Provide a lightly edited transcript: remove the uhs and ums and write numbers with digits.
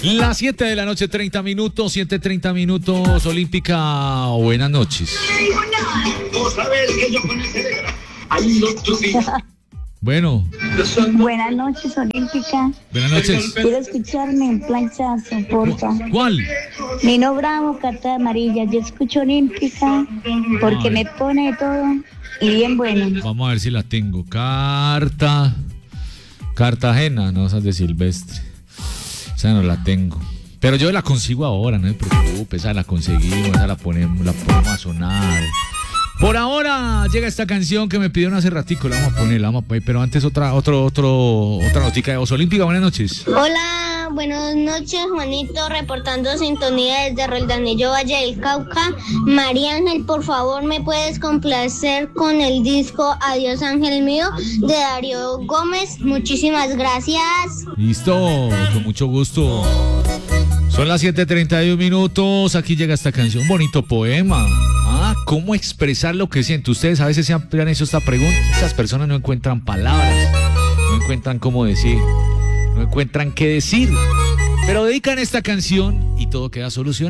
Las 7 de la noche, 30 minutos, 7:30 minutos, Olímpica, buenas noches. Bueno. Buenas noches, Olímpica. Buenas noches. Quiero escucharme en planchazo, porfa. ¿Cuál? Nino Bravo, carta amarilla. Yo escucho Olímpica porque me pone de todo y bien bueno. Vamos a ver si la tengo. Cartagena, no, esa es de Silvestre. Esa no la tengo. Pero yo la consigo ahora, no se preocupe, esa la conseguimos, esa la ponemos a sonar. Por ahora llega esta canción que me pidieron hace ratico, la vamos a poner, pero antes otra notica de Voz Olímpica. Buenas noches. Hola, buenas noches, Juanito, reportando sintonía desde Roldanillo, Valle del Cauca. María Ángel, por favor, ¿me puedes complacer con el disco Adiós Ángel Mío de Darío Gómez? Muchísimas gracias. Listo, con mucho gusto. Son las 7:31 minutos, aquí llega esta canción, un bonito poema. ¿Cómo expresar lo que siento? Ustedes a veces se han hecho esta pregunta. Muchas personas no encuentran palabras, no encuentran cómo decir, no encuentran qué decir. Pero dedican esta canción y todo queda solucionado.